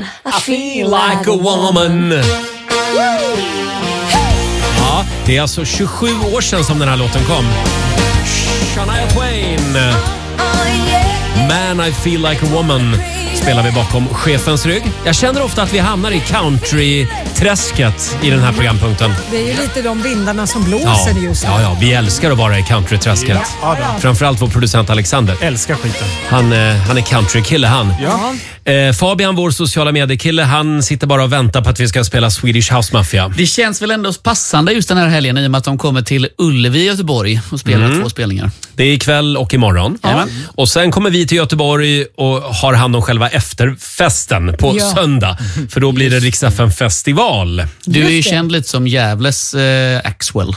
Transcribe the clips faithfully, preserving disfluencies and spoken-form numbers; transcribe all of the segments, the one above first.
I feel like a woman. Ja, det är alltså tjugosju år sedan som den här låten kom. Shania Twain. Man, I feel like a woman spelar vi bakom chefens rygg. Jag känner ofta att vi hamnar i country-träsket i den här programpunkten. Det är ju lite de vindarna som blåser Ja, just nu. ja, ja, vi älskar att vara i country-träsket. Ja, ja. Framförallt vår producent Alexander. Älskar skiten. Han, eh, han är countrykille han. Ja. Eh, Fabian, vår sociala mediekille, han sitter bara och väntar på att vi ska spela Swedish House Mafia. Det känns väl ändå passande just den här helgen i och med att de kommer till Ullevi i Göteborg och spelar mm. två spelningar. Det är ikväll och imorgon. Ja. Och sen kommer vi till Göteborg och har hand om själva efterfesten på Ja. söndag. För då blir det Rix F M festival. Du är ju Just det. känd lite som Gävles eh, Axwell.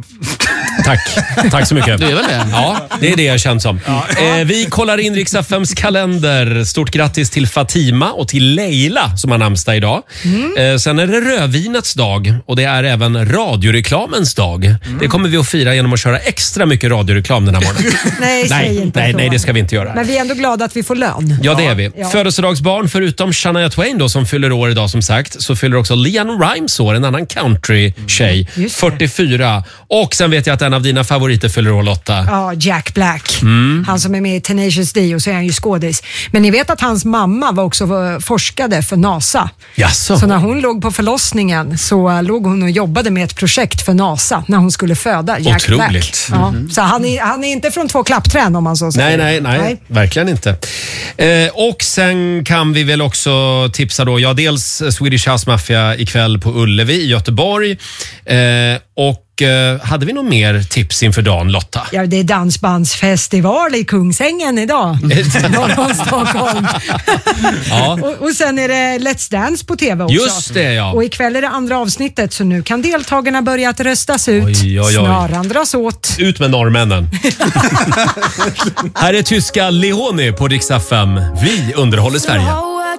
Tack. Tack så mycket. Du är väl det? Ja, det är det jag känns som. Eh, vi kollar in Rix F M:s kalender. Stort grattis till Fatima och till Leila som har namnsdag idag. Mm. Eh, sen är det rödvinets dag och det är även radioreklamens dag. Mm. Det kommer vi att fira genom att köra extra mycket radioreklam den här morgonen. Nej, säg nej, inte nej, så. nej, det ska vi inte göra. Men vi är ändå glada att vi får lön. Ja, det är vi. Ja. Födelsedagsbarn, förutom Shania Twain då, som fyller år idag som sagt, så fyller också LeAnn Rimes år, en annan country-tjej, Just det. fyrtiofyra. Och sen vet jag att en av dina favoriter fyller år, Lotta. Ja, Jack Black. Mm. Han som är med i Tenacious D och så är han ju skådis. Men ni vet att hans mamma var också forskade för NASA. Jaså? Så när hon låg på förlossningen så uh, låg hon och jobbade med ett projekt för NASA när hon skulle föda Jack Otroligt. Black. Ja. Mm. Så han är, han är inte från två klappträn om man så säger. Nej, nej, nej, nej. Verkligen inte. Eh, och sen kan vi väl också tipsa då, ja, dels Swedish House Mafia ikväll på Ullevi i Göteborg. Eh, och eh, hade vi något mer tips inför dagen, Lotta? Ja, det är dansbandsfestival i Kungsängen idag. Norr om Stockholm. Ja. och, och sen är det Let's Dance på T V också. Just det, ja. Och ikväll är det andra avsnittet så nu kan deltagarna börja att röstas ut. Oj, oj, oj. Snaran dras åt. Ut med norrmännen. Här är tyska Leone på Rix F M. Vi underhåller Sverige.